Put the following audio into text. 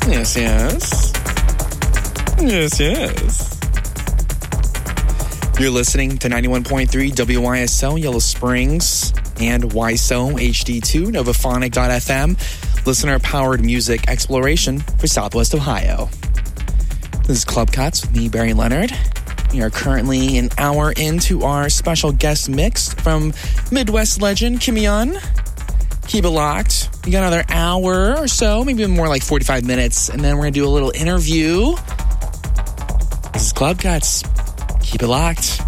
Yes, yes. Yes, yes. You're listening to 91.3 WYSO Yellow Springs and YSO HD2 Novaphonic.fm, listener-powered music exploration for Southwest Ohio. This is Club Cuts with me, Barry Leonard. We are currently an hour into our special guest mix from Midwest legend Kim Yun. Keep it locked. We got another hour or so, maybe more like 45 minutes, and then we're going to do a little interview. This is Club Cuts. Keep it locked.